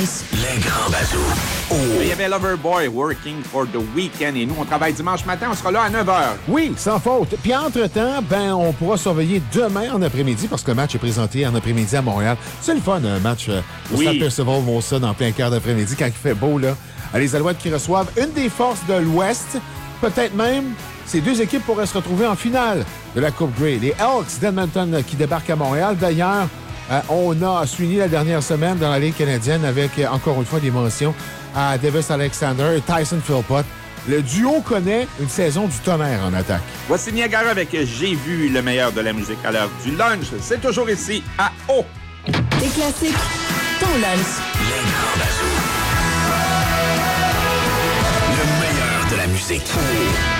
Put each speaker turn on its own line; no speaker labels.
Les grands bazous. Oh. Il y avait Loverboy, Working for the Weekend. Et nous, on travaille dimanche matin. On sera là à 9h.
Oui, sans faute. Puis entre-temps, on pourra surveiller demain en après-midi parce que le match est présenté en après-midi à Montréal. C'est le fun, un match au Stade Percival Molson en plein quart d'après-midi quand il fait beau, là. Les Alouettes qui reçoivent une des forces de l'Ouest. Peut-être même, ces deux équipes pourraient se retrouver en finale de la Coupe Grey. Les Elks d'Edmonton qui débarquent à Montréal. D'ailleurs, on a suivi la dernière semaine dans la Ligue canadienne avec, encore une fois, des mentions à Davis Alexander et Tyson Philpott. Le duo connaît une saison du tonnerre en attaque.
Voici Niagara avec J'ai vu le meilleur de la musique à l'heure du lunch. C'est toujours ici à O.
Les classiques, ton lunch.
Les grands bazous. Le meilleur de la musique.